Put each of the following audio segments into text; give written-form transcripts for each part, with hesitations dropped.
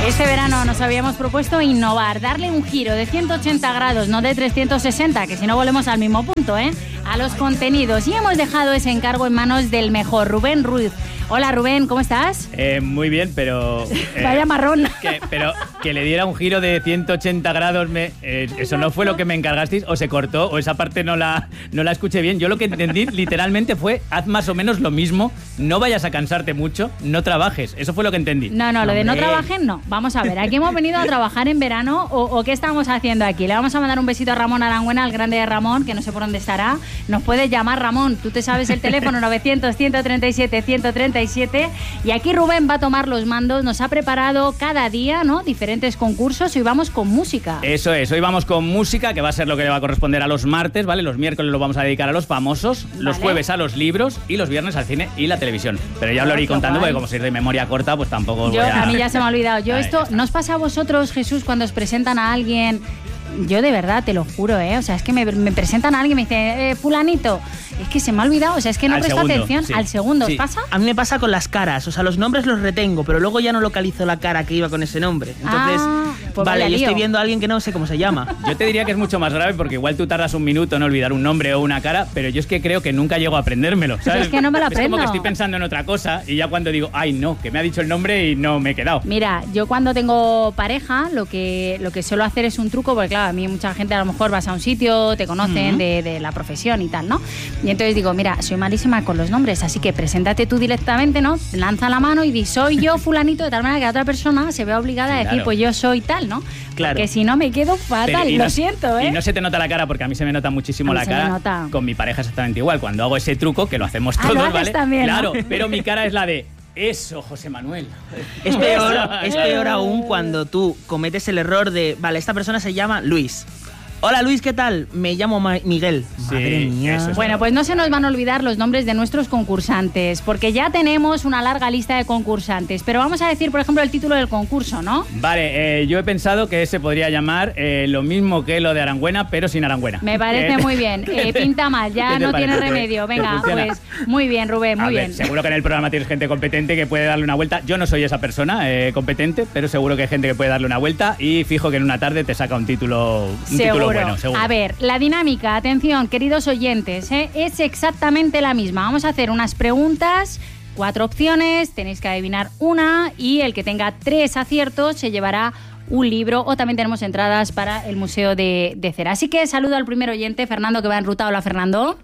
Este verano nos habíamos propuesto innovar, darle un giro de 180 grados, no de 360, que si no volvemos al mismo punto, a los contenidos. Y hemos dejado ese encargo en manos del mejor, Rubén Ruiz. Hola Rubén, ¿cómo estás? Muy bien, pero... Vaya marrón. Pero que le diera un giro de 180 grados, eso no fue lo que me encargasteis, o se cortó, o esa parte no la escuché bien. Yo lo que entendí literalmente fue, haz más o menos lo mismo, no vayas a cansarte mucho, no trabajes. Eso fue lo que entendí. No, lo de no trabajen, no. Vamos a ver, ¿aquí hemos venido a trabajar en verano o qué estamos haciendo aquí? Le vamos a mandar un besito a Ramón Arangüena, al grande de Ramón, que no sé por dónde estará. Nos puedes llamar, Ramón, tú te sabes el teléfono 900-137-137, y aquí Rubén va a tomar los mandos. Nos ha preparado cada día, ¿no?, diferentes concursos. Hoy vamos con música. Eso es, hoy vamos con música, que va a ser lo que le va a corresponder a los martes, ¿vale? Los miércoles lo vamos a dedicar a los famosos, los jueves a los libros y los viernes al cine y la televisión. Pero ya os lo iré contando, porque como sois de memoria corta, pues tampoco a mí ya se me ha olvidado. ¿No os pasa a vosotros, Jesús, cuando os presentan a alguien? Yo de verdad, te lo juro, o sea, es que me presentan a alguien y me dice, fulanito, es que se me ha olvidado, o sea, es que no presto atención al segundo. ¿Os pasa? A mí me pasa con las caras, o sea, los nombres los retengo, pero luego ya no localizo la cara que iba con ese nombre. Entonces, pues vale, yo estoy viendo a alguien que no sé cómo se llama. Yo te diría que es mucho más grave, porque igual tú tardas un minuto en olvidar un nombre o una cara, pero yo es que creo que nunca llego a aprendérmelo, ¿sabes? Es que no me lo aprendo. Es como que estoy pensando en otra cosa y ya cuando digo, ay no, que me ha dicho el nombre y no me he quedado. Mira, yo cuando tengo pareja, lo que suelo hacer es un truco, porque claro, a mí mucha gente a lo mejor vas a un sitio, te conocen de la profesión y tal, ¿no? Y entonces digo, mira, soy malísima con los nombres, así que preséntate tú directamente, ¿no? Lanza la mano y di, soy yo fulanito, de tal manera que la otra persona se vea obligada a decir, pues yo soy tal, ¿no? Claro. Porque si no me quedo fatal, lo siento, Y no se te nota la cara, porque a mí se me nota muchísimo la cara. Con mi pareja exactamente igual. Cuando hago ese truco, que lo hacemos todos, lo ¿vale? También, claro, ¿no? pero mi cara es la de... Eso, José Manuel. Es peor aún cuando tú cometes el error de, vale, esta persona se llama Luis. Hola Luis, ¿qué tal? Me llamo Miguel. Madre mía. Bueno, pues no se nos van a olvidar los nombres de nuestros concursantes, porque ya tenemos una larga lista de concursantes. Pero vamos a decir, por ejemplo, el título del concurso, ¿no? Vale, yo he pensado que se podría llamar lo mismo que lo de Arangüena, pero sin Arangüena. Me parece muy bien. Pinta mal, ya no tiene remedio. Venga, pues muy bien, Rubén, muy bien. Seguro que en el programa tienes gente competente que puede darle una vuelta. Yo no soy esa persona competente, pero seguro que hay gente que puede darle una vuelta y fijo que en una tarde te saca un título bueno, seguro. A ver, la dinámica, atención, queridos oyentes, es exactamente la misma. Vamos a hacer unas preguntas, 4 opciones, tenéis que adivinar una y el que tenga 3 aciertos se llevará un libro, o también tenemos entradas para el Museo de Cera. Así que saludo al primer oyente, Fernando, que va en ruta. Hola, Fernando.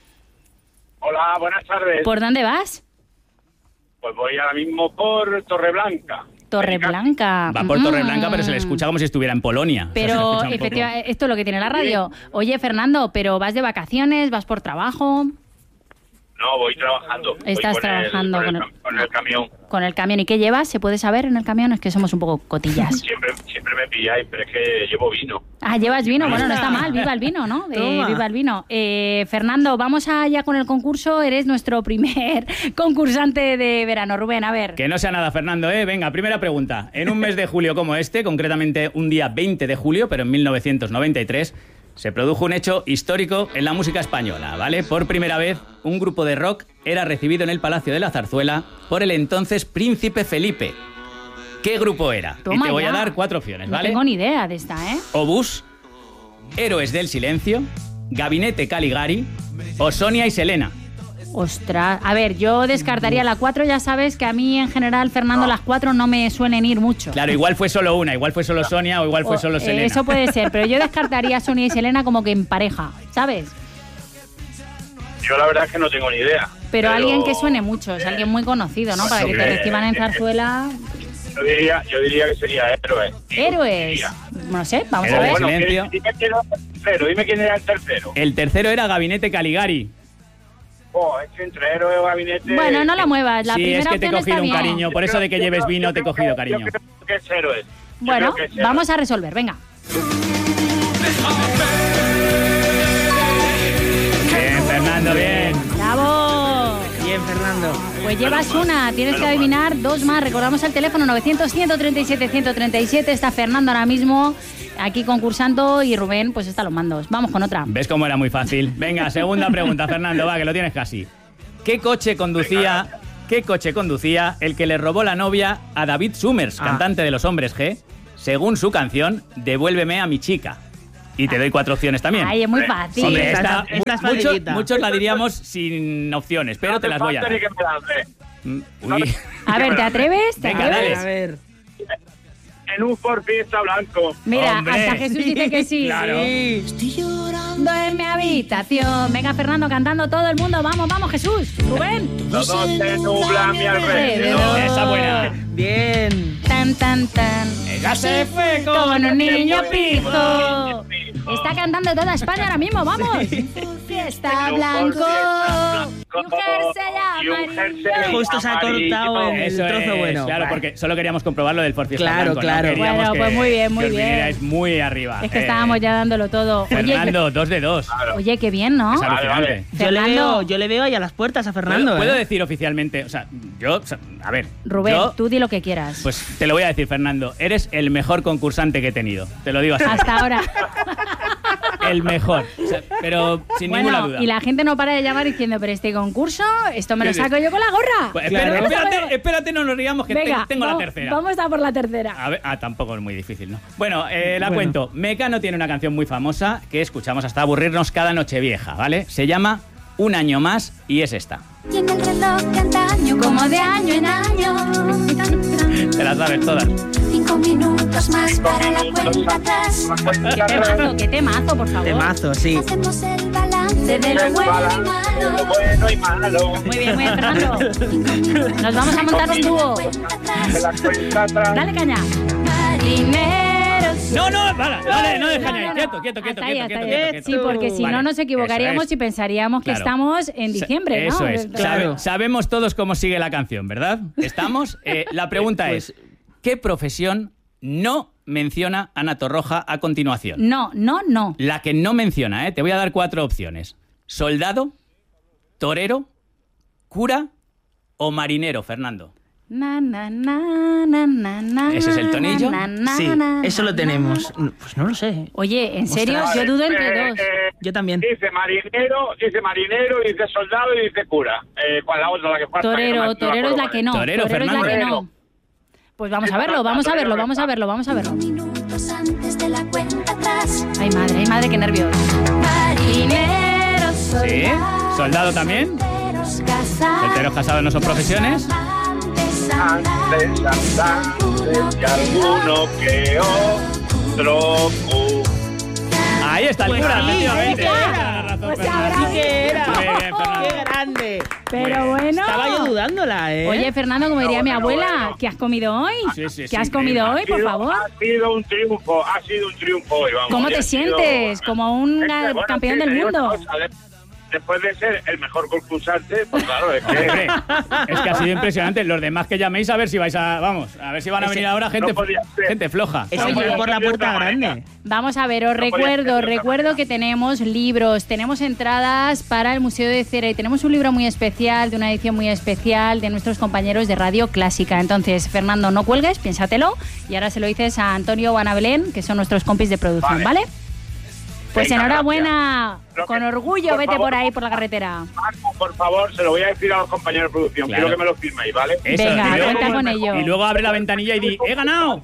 Hola, buenas tardes. ¿Por dónde vas? Pues voy ahora mismo por Torreblanca. Torreblanca. Va por Torreblanca, pero se le escucha como si estuviera en Polonia. Pero o sea, efectivamente, esto es lo que tiene la radio. Oye, Fernando, ¿pero vas de vacaciones? ¿Vas por trabajo? No, voy trabajando. Estás trabajando con el camión. Con el camión. ¿Y qué llevas? ¿Se puede saber en el camión? Es que somos un poco cotillas. Siempre me pilláis, pero es que llevo vino. Ah, ¿llevas vino? Bueno, no está mal. Viva el vino, ¿no? Viva el vino. Fernando, vamos allá con el concurso. Eres nuestro primer concursante de verano. Rubén, a ver. Que no sea nada, Fernando, Venga, primera pregunta. En un mes de julio como este, concretamente un día 20 de julio, pero en 1993... se produjo un hecho histórico en la música española, ¿vale? Por primera vez, un grupo de rock era recibido en el Palacio de la Zarzuela por el entonces Príncipe Felipe. ¿Qué grupo era? Toma, y te voy ya. a dar 4 opciones, ¿vale? No tengo ni idea de esta, Obús, Héroes del Silencio, Gabinete Caligari o Sonia y Selena. Ostras, a ver, yo descartaría la 4, ya sabes que a mí en general, Fernando, las 4 no me suelen ir mucho. Claro, igual fue solo una, igual fue solo Sonia o igual fue solo Selena. Eso puede ser, pero yo descartaría a Sonia y Selena como que en pareja, ¿sabes? Yo la verdad es que no tengo ni idea. Pero alguien que suene mucho, es alguien muy conocido, ¿no? Para que te reciban en Zarzuela. Yo diría que sería Héroes. ¿Héroes? No sé, vamos a ver. Bueno, dime quién era el tercero. El tercero era Gabinete Caligari. Es que entre Héroes o Gabinete... Bueno, no la muevas, la primera es que te he cogido un cariño, por eso de que lleves vino te he cogido cariño. Yo creo que es Héroes. Bueno, vamos a resolver, venga. Bien, Fernando, bien. ¡Bravo! Bien, Fernando. Pues llevas una, tienes que adivinar 2 más. Recordamos el teléfono 900-137-137. Está Fernando ahora mismo aquí concursando y Rubén pues está a los mandos. Vamos con otra. ¿Ves cómo era muy fácil? Venga, segunda pregunta, Fernando, va, que lo tienes casi. ¿Qué coche conducía ¿Qué coche conducía el que le robó la novia a David Summers, cantante de Los Hombres G, según su canción Devuélveme a mi chica? Y te doy 4 opciones también. Ay, es muy fácil. Hombre, esta es facilita. muchos la diríamos sin opciones, pero te las voy a dar. Uy. A ver, ¿te atreves? ¿Te Venga, atreves? dale. A ver. En un Ford Fiesta blanco. Mira, Hombre. hasta Jesús dice que sí. Claro. Sí. Estoy llorando en mi habitación. Venga, Fernando, cantando todo el mundo. Vamos, vamos, Jesús. Rubén. Todo se nubla a mi alrededor. Esa buena. Bien. Tan, tan, tan. Ella se fue Como un niño pijo. Está cantando toda España ahora mismo, vamos. Fiesta blanco. Y un jersey Justo se ha cortado el Eso trozo es, bueno. claro, porque solo queríamos comprobarlo del Ford Fiesta Claro, blanco, claro. ¿no? Queríamos Bueno, pues muy bien, muy que os bien. vinierais muy arriba. Es que estábamos ya dándolo todo. Fernando, 2 de 2. Oye, qué bien, ¿no? Es alucinante. Vale. Fernando. Yo le veo ahí a las puertas a Fernando. ¿Puedo ¿eh? decir oficialmente? O sea, a ver. Rubén, yo, tú di lo que quieras. Pues te lo voy a decir, Fernando. Eres el mejor concursante que he tenido. Te lo digo así. Hasta ahora. El mejor. O sea, pero sin ninguna duda. Y la gente no para de llamar diciendo, pero este concurso, esto me lo Sí, saco yo con la gorra. Pues Claro. espérate, no nos riamos que Venga, tengo la vamos- tercera. Vamos a por la tercera. A ver, tampoco es muy difícil, ¿no? Bueno, la Bueno. cuento. Mecano tiene una canción muy famosa que escuchamos hasta aburrirnos cada Nochevieja, ¿vale? Se llama Un año más y es esta. Tiene el reloj de antaño, como de año en año. Te las sabes todas. 5 minutos más para la cuenta atrás. Qué temazo, por favor. Temazo, sí. Hacemos el balance de lo bueno y malo. Bueno y malo. Muy bien, Fernando. Nos vamos a montar un dúo. Cuenta De la atrás. cuenta atrás. Dale caña. Marineros. No, vale, no dejan ahí. No, no. Quieto. Hasta ahí. Sí, porque si Vale, no nos equivocaríamos eso es. y pensaríamos que Claro. estamos en diciembre, ¿no? Eso es. Claro. Sabemos todos cómo sigue la canción, ¿verdad? ¿Estamos? La pregunta Pues- es, ¿qué profesión no menciona Ana Torroja a continuación? No. La que no menciona, ¿eh? Te voy a dar 4 opciones. ¿Soldado, torero, cura o marinero, Fernando? Na, na, na, na, na, na, ¿Ese es el tonillo? na, na, Sí, na, eso lo na, tenemos. Pues no lo sé. Oye, en serio, Ostras. yo dudo entre dos. Yo también. Dice marinero, dice soldado y dice cura. ¿Cuál es la otra? La que falta? Torero Que no me es acuerdo la cuál que es. no. Torero, es la Fernando. que no. Pues vamos a verlo. 5 minutos antes de la cuenta atrás. Ay, madre, qué nervios. Marineros, Sí, soldado también. solteros, casados. ¿Solteros casados no son profesiones? Antes Antes andantes y alguno que otro. Ahí está el Pues cura, sí, efectivamente. sí que era. Tienes razón, Pues Fernando. habrá Sí que era. Muy bien, Fernando. ¡Qué grande! Pero bueno. Estaba yo dudándola, ¿eh? Oye, Fernando, como diría mi Bueno, abuela, bueno. ¿qué has comido hoy? Sí, ¿Qué has comido hoy, por favor? Ha sido un triunfo hoy, vamos. ¿Cómo y te ha sido- sientes? Como un Es que, bueno, campeón sí, del te digo mundo. una cosa, después de ser el mejor concursante, pues claro, es Hombre, que... es que ha sido impresionante. Los demás que llaméis a ver si vais a... Vamos, a ver si van a venir ahora gente, no podía ser. gente floja. Ese Oye. fue por la puerta Oye. grande. Vamos a ver, os No podía ser de otra recuerdo manera. que tenemos libros, tenemos entradas para el Museo de Cera y tenemos un libro muy especial, de una edición muy especial de nuestros compañeros de Radio Clásica. Entonces, Fernando, no cuelgues, piénsatelo y ahora se lo dices a Antonio o Ana Belén, que son nuestros compis de producción, ¿vale? Pues Venga, enhorabuena, gracias. con Lo que- orgullo, por vete favor, por ahí, por la carretera. Marco, por favor, se lo voy a decir a los compañeros de producción. Claro. Quiero que me lo firméis, ¿vale? Eso, Venga, y luego- cuenta con ello. Y luego abre la ventanilla y di, ¡he ganado!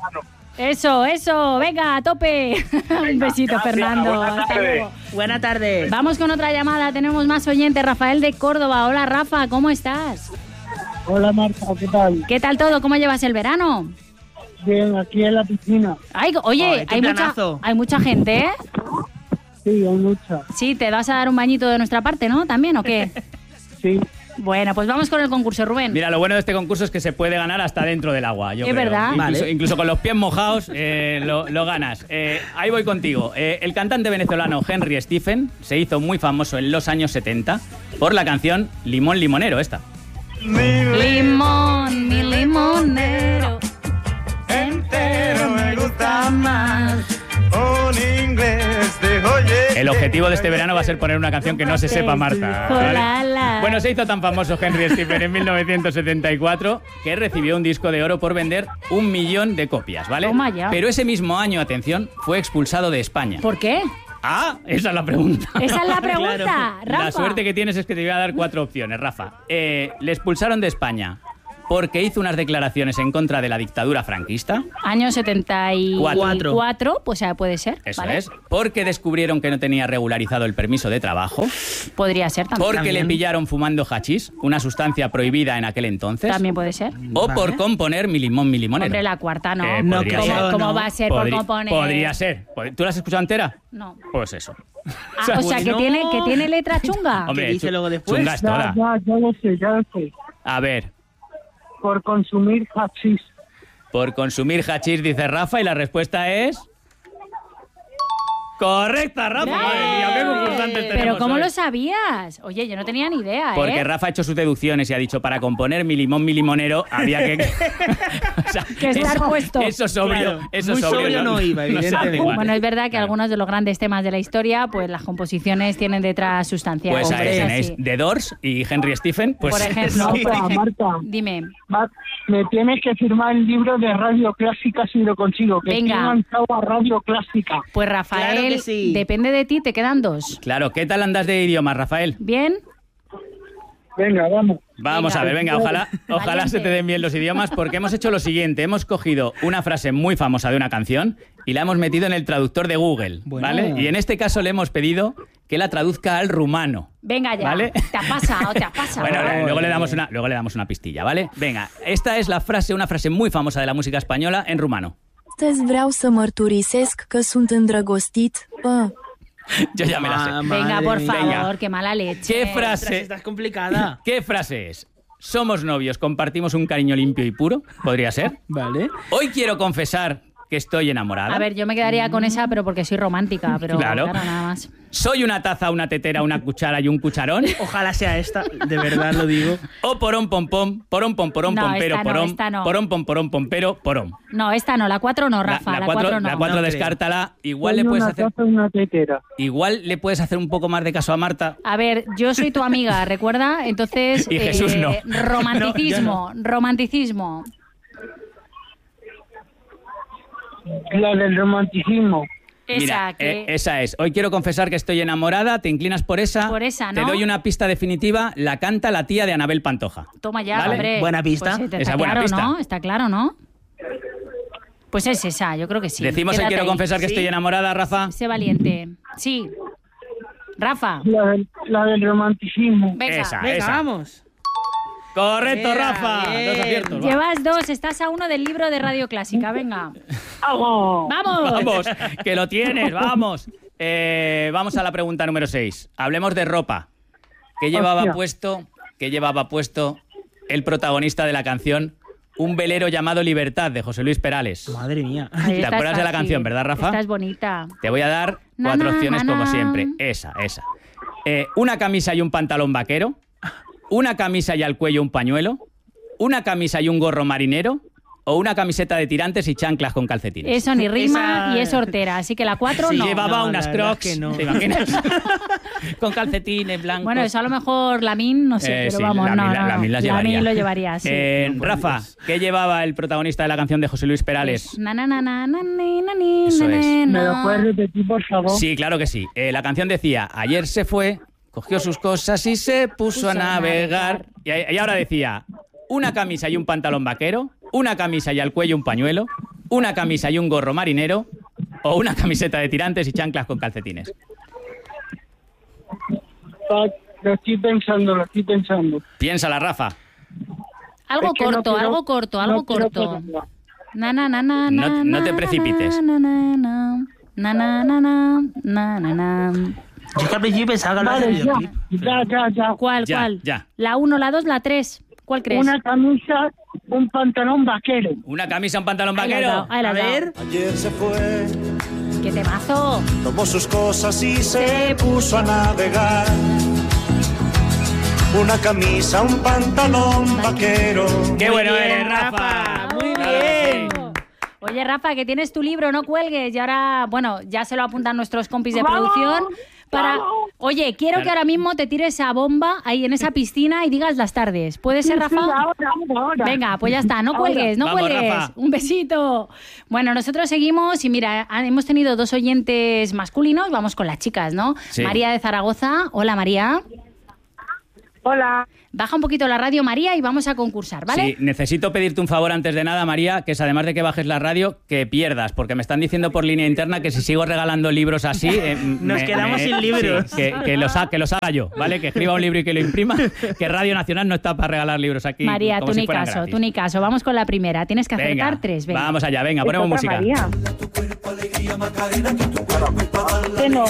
Eso, venga, a tope. Un besito, gracias, Fernando. buenas Hasta tardes. luego. Buena tarde. Vamos con otra llamada, tenemos más oyentes. Rafael de Córdoba. Hola, Rafa, ¿cómo estás? Hola Marta, ¿qué tal? ¿Qué tal todo? ¿Cómo llevas el verano? Bien, aquí en la piscina. Ay, oye, Ay, qué planazo. hay mucha gente, ¿eh? Sí, hay mucha. Sí, te vas a dar un bañito de nuestra parte, ¿no? ¿También o qué? Sí, Bueno, pues vamos con el concurso, Rubén. Mira, lo bueno de este concurso es que se puede ganar hasta dentro del agua. Yo Es creo. verdad. Incluso, Vale. incluso con los pies mojados lo ganas. Ahí voy contigo. El cantante venezolano Henry Stephen se hizo muy famoso en los años 70 por la canción Limón Limonero, esta. Limón, mi limonero. Entero me gusta más un inglés de joyete. El objetivo de este verano va a ser poner una canción que no se sepa, Marta. ¿vale? Jolala. Bueno, se hizo tan famoso Henry Stephen en 1974 que recibió un disco de oro por vender 1 millón de copias, ¿vale? Toma ya. Pero ese mismo año, atención, fue expulsado de España. ¿Por qué? Ah, esa es la pregunta. Esa es la pregunta, Claro. Rafa. La suerte que tienes es que te voy a dar 4 opciones, Rafa. Le expulsaron de España porque hizo unas declaraciones en contra de la dictadura franquista. Año 74, pues puede ser. Eso ¿vale? es. Porque descubrieron que no tenía regularizado el permiso de trabajo. Podría ser también. Porque le pillaron fumando hachís, una sustancia prohibida en aquel entonces. También puede ser. O por componer Mi Limón, Mi Limonero. Hombre, la cuarta no. No podría creo, ser. ¿Cómo no. va a ser por componer? Podría ser. ¿Tú la has escuchado entera? No. Pues eso. O sea, que tiene letra chunga. Hombre, ¿Qué dice luego después? chunga es Ya, toda. ya lo sé, ya lo sé. A ver, Por consumir hachís. por consumir hachís, dice Rafa, y la respuesta es... ¡Correcta, Rafa! Madre mía, qué concursantes tenemos Pero ¿cómo hoy. lo sabías? Oye, yo no tenía ni idea, Porque ¿eh? Rafa ha hecho sus deducciones y ha dicho, para componer Mi Limón, Mi Limonero, había que... O sea, Que estar puesto. Eso sobrio, Claro, eso muy sobrio, sobrio no iba, se hace evidentemente. igual. Bueno, es verdad que Claro. algunos de los grandes temas de la historia, pues las composiciones tienen detrás sustancia. Pues ahí Es tenéis así. The Doors y Henry Stephen. Pues Por ejemplo. Marta, Dime. me tienes que firmar el libro de Radio Clásica si lo consigo. Que Venga. estoy lanzado a Radio Clásica. Pues Rafael, Claro que sí. depende de ti, te quedan 2. Claro, ¿qué tal andas de idiomas, Rafael? ¿Bien? Venga, vamos. Vamos Venga. a ver, venga, ojalá Valiente. se te den bien los idiomas, porque hemos hecho lo siguiente, hemos cogido una frase muy famosa de una canción y la hemos metido en el traductor de Google, Bueno. ¿vale? Y en este caso le hemos pedido que la traduzca al rumano. Venga ya. ¿Vale? Te has pasado, te has pasado. Bueno, luego le damos una pistilla, ¿vale? Venga, esta es la frase, una frase muy famosa de la música española en rumano. Astăzi vreau să mărturisesc că sunt îndrăgostit. Yo ya me la sé. Venga, por Madre favor, Venga. qué mala leche. ¿Qué Ostras, frase? esta es complicada. ¿Qué frase es? Somos novios, compartimos un cariño limpio y puro, podría ser. Vale. Hoy quiero confesar que estoy enamorada. A ver, yo me quedaría con esa, pero porque soy romántica, pero Claro. claro, nada más. Soy una taza, una tetera, una cuchara y un cucharón. Ojalá sea esta, de verdad lo digo. O porón pom pom, porón pom porón No, pompero, esta no, porón, esta no. porón pom porón pompero, porón. No, esta no, la 4 no, Rafa, la 4 no. La 4 No descártala. Igual Soy le puedes una hacer, taza y una tetera. igual le puedes hacer un poco más de caso a Marta. A ver, yo soy tu amiga, ¿recuerda? Entonces, Y Jesús no. romanticismo, romanticismo. La del romanticismo. Esa, Mira, que... esa es. Hoy quiero confesar que estoy enamorada, te inclinas por esa. Por esa, Te ¿no? doy una pista definitiva, la canta la tía de Anabel Pantoja. Toma ya, ¿Vale? hombre. Buena pista. Pues, Esa está buena claro, pista. ¿no? Está claro, ¿no? Pues es esa, yo creo que sí. Decimos hoy Quédate quiero ahí. confesar que Sí. estoy enamorada, Rafa. Sé valiente. Sí. Rafa, La del romanticismo. venga. Esa. Venga, vamos. Correcto, Bien, Rafa. bien. 2 aciertos. va. Llevas 2, estás a 1 del libro de Radio Clásica, venga. ¡Vamos! ¡Vamos! Vamos, que lo tienes, vamos. Vamos a la pregunta número 6. Hablemos de ropa. ¿Qué llevaba puesto el protagonista de la canción Un velero llamado Libertad, de José Luis Perales? Madre mía. Ahí ¿Te está, acuerdas es de la fácil. canción, verdad, Rafa? Esta es bonita. Te voy a dar Na, 4 na, opciones na, como na. siempre. Esa. Una camisa y un pantalón vaquero. Una camisa y al cuello un pañuelo. Una camisa y un gorro marinero. O una camiseta de tirantes y chanclas con calcetines. Eso ni rima Esa- y es hortera, así que la 4 Sí, no. Llevaba No, unas la verdad crocs, es que no. ¿te imaginas? Con calcetines blancos. Bueno, eso a lo mejor Lamin, no sé, pero Sí, vamos, no, Lamin- no. Lamin las llevaría. Lamin lo llevaría, sí. Rafa, ¿qué llevaba el protagonista de la canción de José Luis Perales? Na, na, na, na, na, ni, na, ni, Eso na, es. na, ¿Me na. lo puedes repetir, por favor? Sí, claro que sí. La canción decía, ayer se fue, cogió sus cosas y se puso a navegar. Y ahora decía, una camisa y un pantalón vaquero, una camisa y al cuello un pañuelo, una camisa y un gorro marinero, o una camiseta de tirantes y chanclas con calcetines. Lo estoy pensando. Piénsala, Rafa. Algo Es que no corto, quiero- algo corto, algo no quiero corto. ponerla. Na, na, na, na, No- no te na, precipites. Na, na, na, na, na, na, na, na, na. Yo es que al principio pensaba que hablabas Vale, del videoclip. ya. ¿Cuál, Ya, cuál? ya. La 1, la 2, la 3. ¿Cuál crees? Una camisa, un pantalón vaquero. Una camisa, un pantalón Ahí la has vaquero. dado, ahí la A has dado. ver. Ayer se fue, ¡Qué temazo! tomó sus cosas y se puso a navegar. Una camisa, un pantalón vaquero. ¡Qué bueno bien, eres, Rafa! Muy Claro que bien. sí. Oye, Rafa, que tienes tu libro, no cuelgues. Y ahora, bueno, ya se lo apuntan nuestros compis de producción para... Oye, quiero que ahora mismo te tires esa bomba ahí en esa piscina y digas las tardes. ¿Puede ser, Rafa? Sí, ahora. Venga, pues ya está, no cuelgues, no Vamos, cuelgues. Rafa. Un besito. Bueno, nosotros seguimos y mira, hemos tenido 2 oyentes masculinos, vamos con las chicas, ¿no? Sí. María de Zaragoza. Hola, María. Hola. Baja un poquito la radio, María, y vamos a concursar, ¿vale? Sí, necesito pedirte un favor antes de nada, María, que es además de que bajes la radio, que pierdas, porque me están diciendo por línea interna que si sigo regalando libros así... Nos quedamos sin libros. Sí, que los haga yo, ¿vale? Que escriba un libro y que lo imprima, que Radio Nacional no está para regalar libros aquí. María, como tú si ni fueran caso, gratis. tú ni caso. Vamos con la primera. Tienes que acertar Venga, 3. Venga. vamos allá, venga, ponemos música. María. Que no.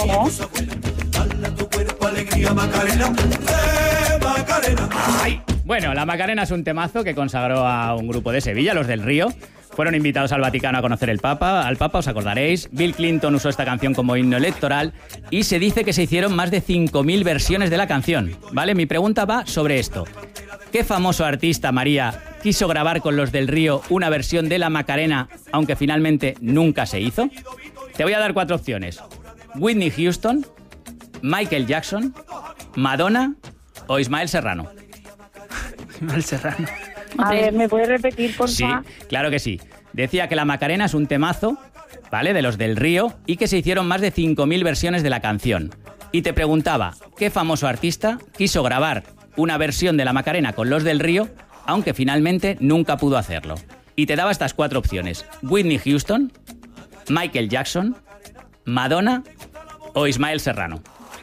Bueno, la Macarena es un temazo que consagró a un grupo de Sevilla, los del Río. Fueron invitados al Vaticano a conocer al Papa, os acordaréis. Bill Clinton usó esta canción como himno electoral y se dice que se hicieron más de 5.000 versiones de la canción, ¿vale? Mi pregunta va sobre esto. ¿Qué famoso artista, María, quiso grabar con los del Río una versión de la Macarena, aunque finalmente nunca se hizo? Te voy a dar 4 opciones. Whitney Houston, Michael Jackson, Madonna o Ismael Serrano. Ismael Serrano. A ver, ¿me puedes repetir, por Sí, favor? claro que sí. Decía que la Macarena es un temazo, ¿vale? De los del Río y que se hicieron más de 5.000 versiones de la canción. Y te preguntaba, ¿qué famoso artista quiso grabar una versión de la Macarena con los del Río, aunque finalmente nunca pudo hacerlo? Y te daba estas 4 opciones. Whitney Houston, Michael Jackson, Madonna o Ismael Serrano.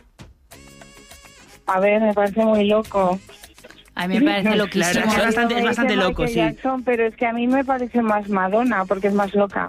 A ver, me parece muy loco. A mí me parece loquísimo. Claro, es bastante- Yo bastante dice loco, Michael sí. Jackson, pero es que a mí me parece más Madonna, porque es más loca.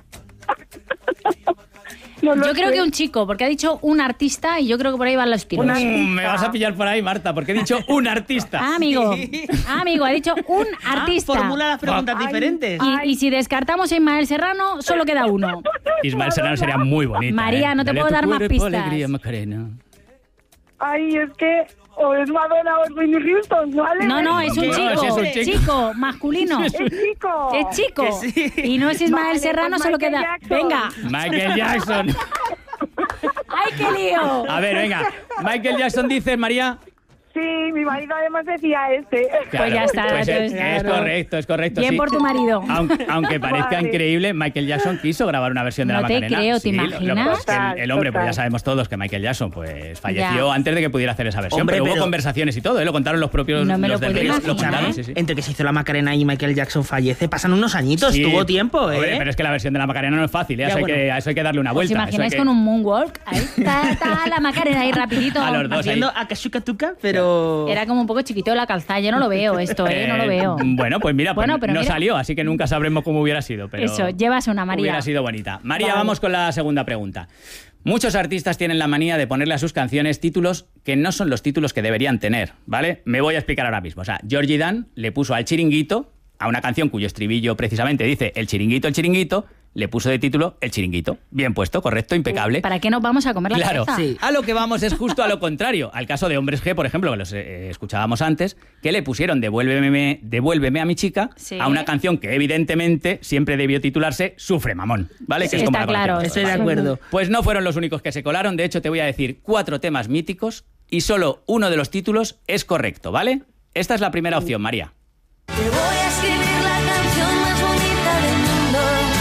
No lo Yo creo sé. que un chico, porque ha dicho un artista y yo creo que por ahí van los tiros. Me vas a pillar por ahí, Marta, porque he dicho un artista. Amigo, ha dicho un artista. Formula las preguntas diferentes. Y si descartamos a Ismael Serrano, solo queda uno. Ismael Serrano sería muy bonito. María, no te puedo dar más pistas. Alegría, Macarena. Ay, es que o es Madonna o es Whitney Houston, ¿vale? No, es un No, chico. ese es un chico. Chico, masculino. Es chico. Es chico. Que sí. Y no es Ismael Vale, Serrano, pues solo Michael queda... Jackson. Venga. Michael Jackson. ¡Ay, qué lío! A ver, venga. Michael Jackson dice, María. Sí, mi marido además decía este. Pues ya está, Pues entonces, es claro. correcto, es correcto. Bien sí. por tu marido. Aunque parezca Vale. increíble, Michael Jackson quiso grabar una versión de No la te Macarena. creo, ¿te Sí, lo que imaginas? pasa es que Total, el hombre, pues ya total. sabemos todos que Michael Jackson pues falleció Ya. antes de que pudiera hacer esa versión. Hombre, pero hubo pero- conversaciones y todo, ¿eh? Lo contaron los propios No me los lo del puedo Río. Lo imaginar. contaron, Escúchame, sí, sí. entre que se hizo la Macarena y Michael Jackson fallece, pasan unos añitos, Sí. tuvo tiempo, ¿eh? Hombre, pero es que la versión de la Macarena no es fácil, ¿eh? Ya, Eso hay que darle una ¿Os vuelta. eso hay imagináis que- con un moonwalk? Ahí está la Macarena ahí rapidito. A los dos. Haciendo ahí. Akashukatuka, pero... Era como un poco chiquito la calzada. Yo no lo veo esto, no lo veo. Bueno, pues mira, Bueno, pero no mira. salió, así que nunca sabremos cómo hubiera sido. Pero Eso, llevas una, María. Hubiera sido bonita. María, Vale. vamos con la segunda pregunta. Muchos artistas tienen la manía de ponerle a sus canciones títulos que no son los títulos que deberían tener, ¿vale? Me voy a explicar ahora mismo. O sea, Georgie Dan le puso al Chiringuito, a una canción cuyo estribillo precisamente dice el chiringuito, le puso de título El Chiringuito. Bien puesto, correcto, impecable. ¿Para qué nos vamos a comer la Claro, cabeza? sí. a lo que vamos es justo a lo contrario. Al caso de Hombres G, por ejemplo, que los escuchábamos antes, que le pusieron Devuélveme a mi chica Sí. a una canción que evidentemente siempre debió titularse Sufre Mamón, ¿vale? Sí, que es como está la conocemos claro. todos, Estoy de ¿vale? acuerdo. Pues no fueron los únicos que se colaron. De hecho, te voy a decir 4 temas míticos y solo uno de los títulos es correcto, ¿vale? Esta es la primera opción, María. Te voy a escribir la canción más bonita del mundo.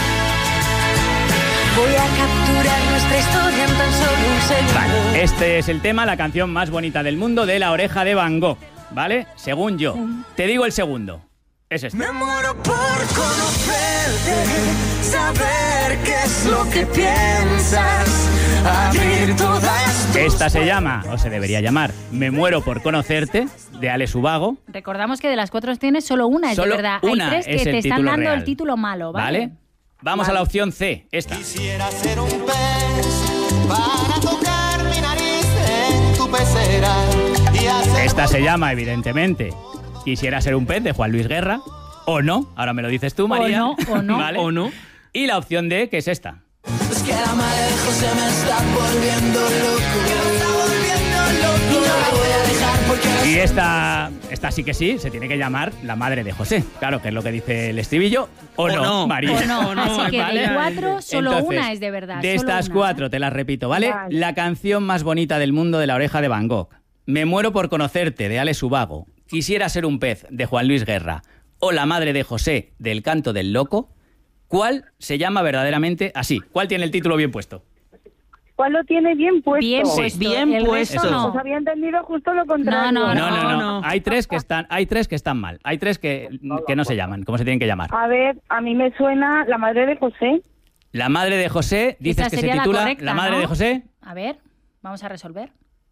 Voy a capturar nuestra historia en tan solo un segundo. Este es el tema, la canción más bonita del mundo de La Oreja de Van Gogh, ¿vale? Según yo. Te digo el segundo. Es este. Me muero por conocerte, saber qué es lo que piensas, abrir todas tus Esta se llama, o se debería llamar, Me muero por conocerte, de Alex Ubago. Recordamos que de las 4 opciones solo una es Solo de verdad. una Hay 3 es que el te están título dando real. el título malo, ¿vale? ¿Vale? Vamos a la opción C, esta. Quisiera ser un pez para tocar mi nariz en tu pecera y hacer... Esta se llama, evidentemente, Quisiera ser un pez, de Juan Luis Guerra. O no, ahora me lo dices tú, María. o no. ¿Vale? O no. Y la opción D, que es esta. Es que la marejo se me está volviendo loco. Y no la voy a dejar Y esta sí que sí, se tiene que llamar La Madre de José. Claro, que es lo que dice el estribillo. O no, María. O no. Así que ¿vale? de 4, solo Entonces, una es de verdad. De solo estas una. 4, te las repito, ¿vale? Vale. La canción más bonita del mundo de La Oreja de Van Gogh. Me muero por conocerte, de Alex Ubago. Quisiera ser un pez, de Juan Luis Guerra. O La Madre de José, del Canto del Loco. ¿Cuál se llama verdaderamente así? ¿Cuál tiene el título bien puesto? ¿Cuál lo tiene bien puesto? Bien Sí. puesto. Bien el puesto. resto no. Os había entendido justo lo contrario. No. Hay tres que están mal. Hay tres que no se llaman. ¿Cómo se tienen que llamar? A ver, a mí me suena La Madre de José. La Madre de José, dices Esa que se sería la titula correcta, La Madre ¿no? de José. A ver, vamos a resolver.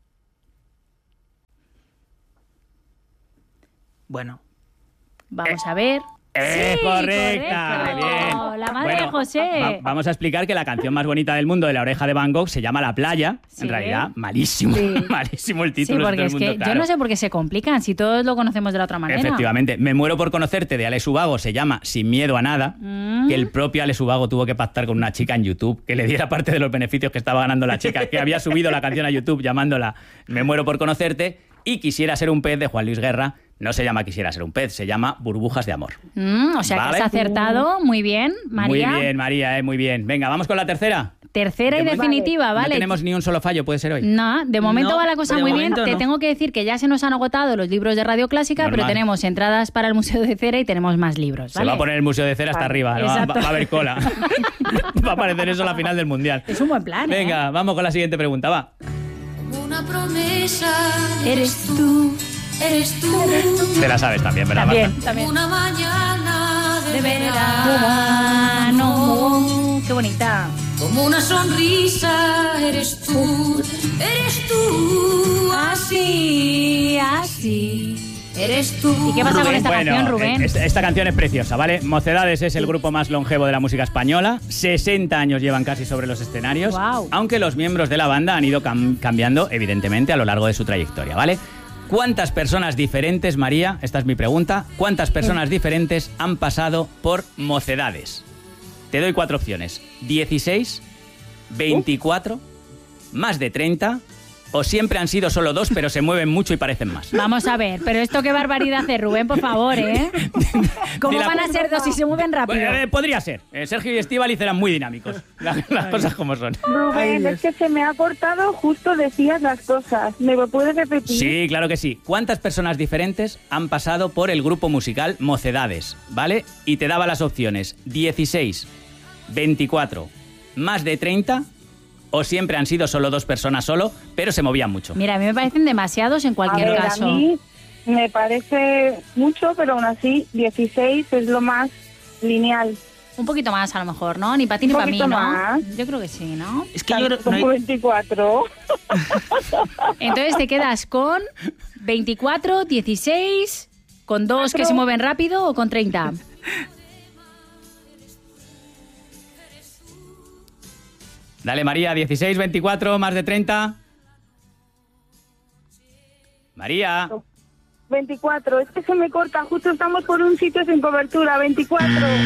Bueno, Vamos a ver. Sí, correcta. correcto. Bien. La Madre de José. Vamos a explicar que la canción más bonita del mundo de La Oreja de Van Gogh se llama La Playa. Sí. En realidad, malísimo. Sí. Malísimo el Sí, título. de porque todo el es mundo, que claro. yo no sé por qué se complican, si todos lo conocemos de la otra manera. Efectivamente. Me muero por conocerte, de Alex Ubago, se llama Sin miedo a nada, que el propio Alex Ubago tuvo que pactar con una chica en YouTube que le diera parte de los beneficios que estaba ganando la chica, que había subido la canción a YouTube llamándola Me muero por conocerte, y Quisiera ser un pez, de Juan Luis Guerra. No se llama Quisiera ser un pez, se llama Burbujas de amor. O sea que Vale. has acertado. Muy bien, María. Muy bien, María, muy bien. Venga, vamos con la tercera. Tercera y definitiva, ¿vale? No tenemos ni un solo fallo, puede ser hoy. No, de momento No, va la cosa de muy bien. momento Te no. tengo que decir que ya se nos han agotado los libros de Radio Clásica, Normal. pero tenemos entradas para el Museo de Cera y tenemos más libros, ¿vale? Se va a poner el Museo de Cera hasta arriba, Exacto. va a haber cola. Va a aparecer eso a la final del Mundial. Es un buen plan, ¿eh? Venga, vamos con la siguiente pregunta, va. Una promesa Eres tú. eres tú. Te la sabes también, ¿verdad, También, Marta? también. Una mañana de De verano. verano. Qué bonita. Como una sonrisa eres tú. Así, así. Eres tú. ¿Y qué pasa con esta canción, Rubén? Esta canción es preciosa, ¿vale? Mocedades es el grupo más longevo de la música española. 60 años llevan casi sobre los escenarios. Guau. Aunque los miembros de la banda han ido cambiando, evidentemente, a lo largo de su trayectoria, ¿vale? ¿Cuántas personas diferentes, María, esta es mi pregunta, cuántas personas diferentes han pasado por Mocedades? Te doy 4 opciones. 16, 24, más de 30... ¿O siempre han sido solo 2, pero se mueven mucho y parecen más? Vamos a ver, pero esto qué barbaridad hace, Rubén, por favor, ¿eh? ¿Cómo Ni la- van a ser 2 si se mueven rápido? Podría ser. Sergio y Estíbaliz eran muy dinámicos. Las cosas como son. Rubén, es que se me ha cortado justo decías las cosas. ¿Me lo puedes repetir? Sí, claro que sí. ¿Cuántas personas diferentes han pasado por el grupo musical Mocedades? ¿Vale? Y te daba las opciones 16, 24, más de 30... ¿O siempre han sido solo 2 personas pero se movían mucho? Mira, a mí me parecen demasiados en cualquier a ver, caso. A mí me parece mucho, pero aún así 16 es lo más lineal. Un poquito más a lo mejor, ¿no? Ni para ti ni Un para mí, poquito ¿no? más. Yo creo que sí, ¿no? es que yo creo Como 24. Entonces te quedas con 24, 16, con 2 que se mueven rápido o con 30. Dale, María, 16, 24, más de 30. María. 24, es que se me corta, justo estamos por un sitio sin cobertura, 24.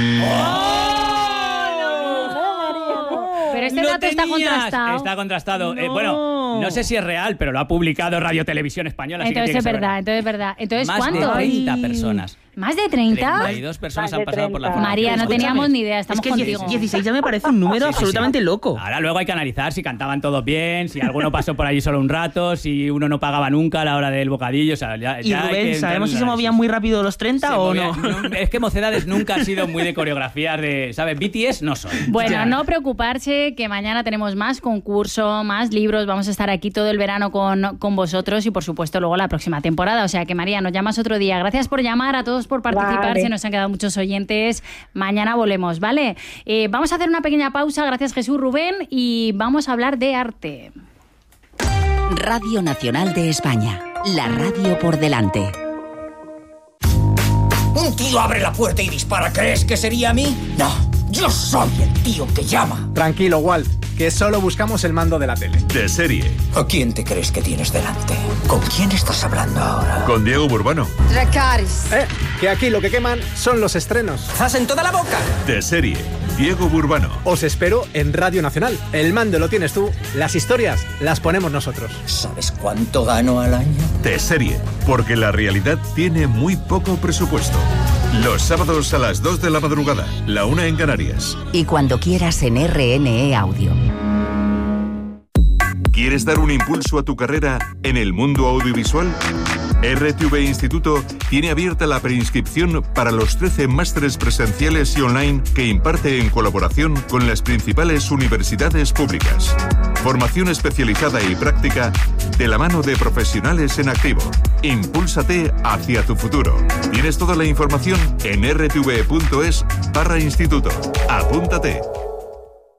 Pero este ¡Lo dato está tenías! contrastado. Está contrastado. No. Bueno, no sé si es real, pero lo ha publicado Radio Televisión Española. así que Entonces tiene es que ser verdad, entonces es verdad. Entonces, Más ¿cuánto? de 30 Ay. personas. ¿Más de 30? 32 personas Más de han pasado por la 30. María, no Escúchame, teníamos ni idea, estamos es que contigo. 16 ya me parece un número Sí, sí, absolutamente sí. loco. Ahora luego hay que analizar si cantaban todos bien, si alguno pasó por allí solo un rato, si uno no pagaba nunca a la hora del bocadillo. O sea, ya Y hay que Rubén, entrar ¿sabemos en si se el movían análisis. muy rápido los 30 Se o movía- no? Es que Mocedades nunca ha sido muy de coreografías de, ¿sabes? BTS no son. Bueno, Ya. no preocuparse, que mañana tenemos más concurso, más libros, vamos a estar aquí todo el verano con vosotros y por supuesto luego la próxima temporada. O sea que María, nos llamas otro día. Gracias por llamar, a todos por participar, Vale. se nos han quedado muchos oyentes. Mañana volvemos, ¿vale? Vamos a hacer una pequeña pausa, gracias Jesús, Rubén, y vamos a hablar de arte. Radio Nacional de España. La radio por delante. Un tío abre la puerta y dispara. ¿Crees que sería a mí? No, yo soy el tío que llama. Tranquilo, Walt, que solo buscamos el mando de la tele. De serie. ¿A quién te crees que tienes delante? ¿Con quién estás hablando ahora? Con Diego Burbano. Que aquí lo que queman son los estrenos. ¡Haz en toda la boca! De serie. Diego Burbano. Os espero en Radio Nacional. El mando lo tienes tú, las historias las ponemos nosotros. ¿Sabes cuánto gano al año? T-Serie, porque la realidad tiene muy poco presupuesto. Los sábados a las 2 de la madrugada, la 1 en Canarias. Y cuando quieras en RNE Audio. ¿Quieres dar un impulso a tu carrera en el mundo audiovisual? RTV Instituto tiene abierta la preinscripción para los 13 másteres presenciales y online que imparte en colaboración con las principales universidades públicas. Formación especializada y práctica de la mano de profesionales en activo. Impúlsate hacia tu futuro. Tienes toda la información en rtv.es/instituto. Apúntate.